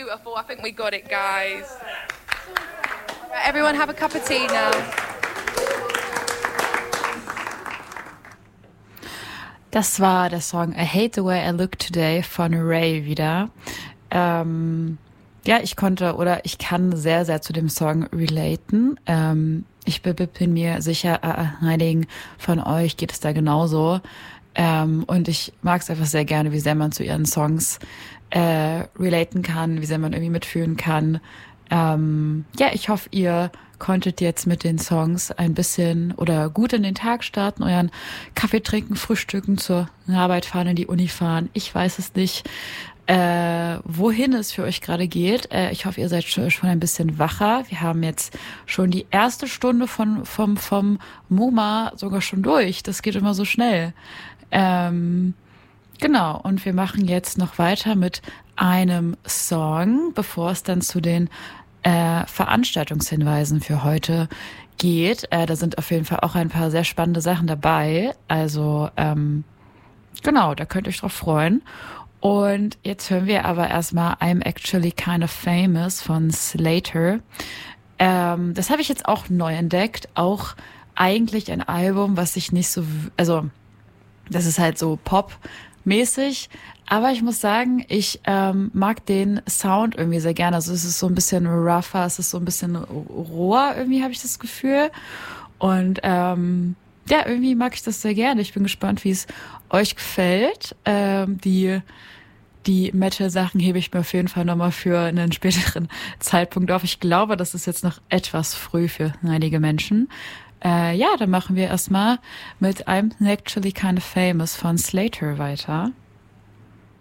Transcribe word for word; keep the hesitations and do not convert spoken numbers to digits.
beautiful. I think we got it, guys. Right, everyone have a cup of tea now. Das war der Song I Hate the Way I Look Today von Ray wieder. Ähm, ja, ich konnte oder ich kann sehr, sehr zu dem Song relaten. Ähm, ich bin, bin mir sicher, äh, einigen von euch geht es da genauso. Ähm, und ich mag es einfach sehr gerne, wie sehr man zu ihren Songs äh, relaten kann, wie sehr man irgendwie mitfühlen kann. Ähm, ja, ich hoffe, ihr konntet jetzt mit den Songs ein bisschen oder gut in den Tag starten, euren Kaffee trinken, frühstücken, zur Arbeit fahren, in die Uni fahren. Ich weiß es nicht, äh, wohin es für euch gerade geht. Äh, ich hoffe, ihr seid schon, schon ein bisschen wacher. Wir haben jetzt schon die erste Stunde von vom vom MoMA sogar schon durch. Das geht immer so schnell. Ähm, genau, und wir machen jetzt noch weiter mit einem Song, bevor es dann zu den äh, Veranstaltungshinweisen für heute geht. Äh, da sind auf jeden Fall auch ein paar sehr spannende Sachen dabei. Also ähm, genau, da könnt ihr euch drauf freuen. Und jetzt hören wir aber erstmal I'm Actually Kind of Famous von Slater. Ähm, das habe ich jetzt auch neu entdeckt. Auch eigentlich ein Album, was ich nicht so, also das ist halt so Pop-mäßig. Aber ich muss sagen, ich ähm, mag den Sound irgendwie sehr gerne. Also es ist so ein bisschen rougher, es ist so ein bisschen roher, irgendwie habe ich das Gefühl. Und ähm, ja, irgendwie mag ich das sehr gerne. Ich bin gespannt, wie es euch gefällt. Ähm, die die Metal-Sachen hebe ich mir auf jeden Fall nochmal für einen späteren Zeitpunkt auf. Ich glaube, das ist jetzt noch etwas früh für einige Menschen. Äh, ja, dann machen wir erstmal mit I'm Actually Kind of Famous von Slater weiter.